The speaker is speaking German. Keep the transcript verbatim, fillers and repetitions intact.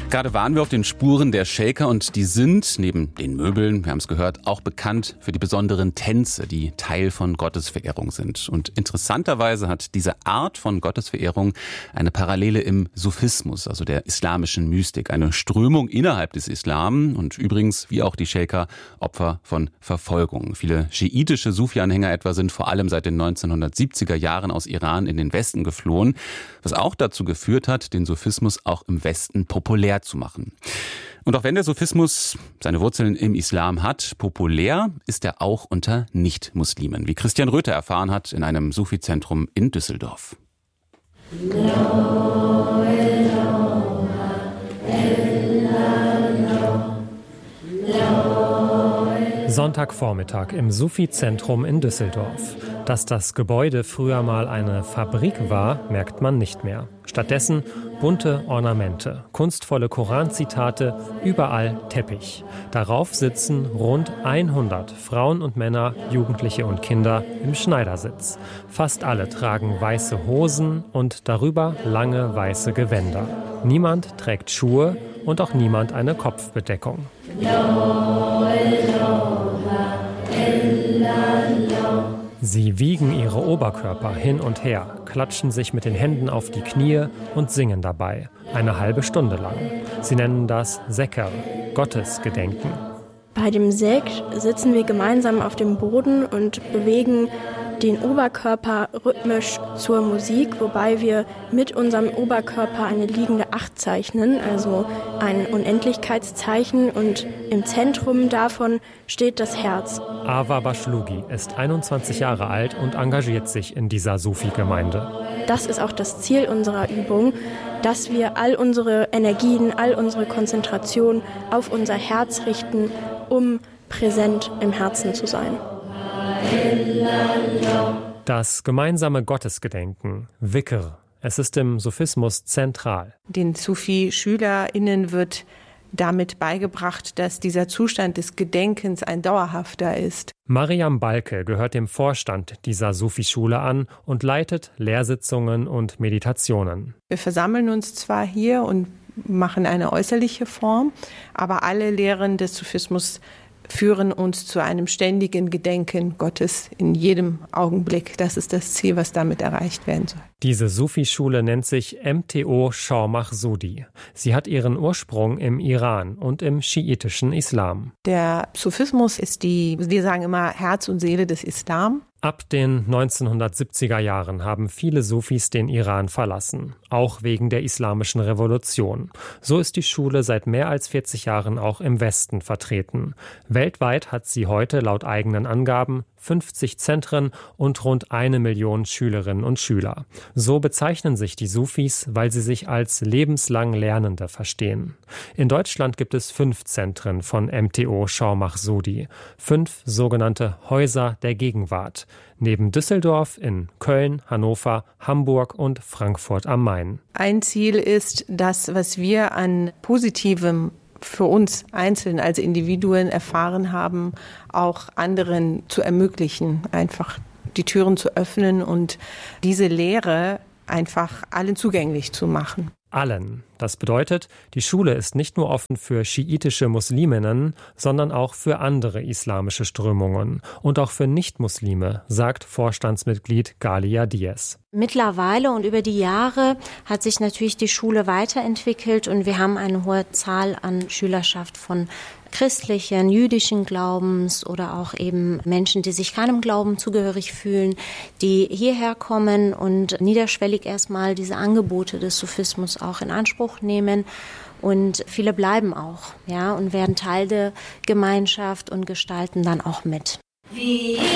Gerade waren wir auf den Spuren der Shaker und die sind, neben den Möbeln, wir haben es gehört, auch bekannt für die besonderen Tänze, die Teil von Gottesverehrung sind. Und interessanterweise hat diese Art von Gottesverehrung eine Parallele im Sufismus, also der islamischen Mystik, eine Strömung innerhalb des Islam und übrigens, wie auch die Shaker, Opfer von Verfolgung. Viele schiitische Sufi-Anhänger etwa sind vor allem seit den neunzehnhundertsiebziger Jahren aus Iran in den Westen geflohen, was auch dazu geführt hat, den Sufismus auch im Westen populär zu machen. Und auch wenn der Sufismus seine Wurzeln im Islam hat, populär ist er auch unter Nicht-Muslimen, wie Christian Röther erfahren hat in einem Sufi-Zentrum in Düsseldorf. Sonntagvormittag im Sufi-Zentrum in Düsseldorf. Dass das Gebäude früher mal eine Fabrik war, merkt man nicht mehr. Stattdessen bunte Ornamente, kunstvolle Koranzitate, überall Teppich. Darauf sitzen rund hundert Frauen und Männer, Jugendliche und Kinder im Schneidersitz. Fast alle tragen weiße Hosen und darüber lange weiße Gewänder. Niemand trägt Schuhe und auch niemand eine Kopfbedeckung. Sie wiegen ihre Oberkörper hin und her, klatschen sich mit den Händen auf die Knie und singen dabei, eine halbe Stunde lang. Sie nennen das Sekr, Gottesgedenken. Bei dem Sekr sitzen wir gemeinsam auf dem Boden und bewegen den Oberkörper rhythmisch zur Musik, wobei wir mit unserem Oberkörper eine liegende Acht zeichnen, also ein Unendlichkeitszeichen, und im Zentrum davon steht das Herz. Ava Bashlugi ist einundzwanzig Jahre alt und engagiert sich in dieser Sufi-Gemeinde. Das ist auch das Ziel unserer Übung, dass wir all unsere Energien, all unsere Konzentration auf unser Herz richten, um präsent im Herzen zu sein. Das gemeinsame Gottesgedenken, Wikr, es ist im Sufismus zentral. Den Sufi-SchülerInnen wird damit beigebracht, dass dieser Zustand des Gedenkens ein dauerhafter ist. Mariam Balke gehört dem Vorstand dieser Sufi-Schule an und leitet Lehrsitzungen und Meditationen. Wir versammeln uns zwar hier und machen eine äußerliche Form, aber alle Lehren des Sufismus führen uns zu einem ständigen Gedenken Gottes in jedem Augenblick. Das ist das Ziel, was damit erreicht werden soll. Diese Sufi-Schule nennt sich M T O Shaw Mahsudi. Sie hat ihren Ursprung im Iran und im schiitischen Islam. Der Sufismus ist die, wir sagen immer, Herz und Seele des Islam. Ab den neunzehnhundertsiebziger Jahren haben viele Sufis den Iran verlassen, auch wegen der islamischen Revolution. So ist die Schule seit mehr als vierzig Jahren auch im Westen vertreten. Weltweit hat sie heute laut eigenen Angaben fünfzig Zentren und rund eine Million Schülerinnen und Schüler. So bezeichnen sich die Sufis, weil sie sich als lebenslang Lernende verstehen. In Deutschland gibt es fünf Zentren von M T O Shaw Mahsudi, fünf sogenannte Häuser der Gegenwart, neben Düsseldorf in Köln, Hannover, Hamburg und Frankfurt am Main. Ein Ziel ist, das, was wir an Positivem für uns einzeln als Individuen erfahren haben, auch anderen zu ermöglichen, einfach die Türen zu öffnen und diese Lehre einfach allen zugänglich zu machen. Allen. Das bedeutet, die Schule ist nicht nur offen für schiitische Musliminnen, sondern auch für andere islamische Strömungen und auch für Nicht-Muslime, sagt Vorstandsmitglied Galia Diaz. Mittlerweile und über die Jahre hat sich natürlich die Schule weiterentwickelt und wir haben eine hohe Zahl an Schülerschaft von christlichen, jüdischen Glaubens oder auch eben Menschen, die sich keinem Glauben zugehörig fühlen, die hierher kommen und niederschwellig erstmal diese Angebote des Sufismus auch in Anspruch nehmen. Und viele bleiben auch, ja, und werden Teil der Gemeinschaft und gestalten dann auch mit. Wie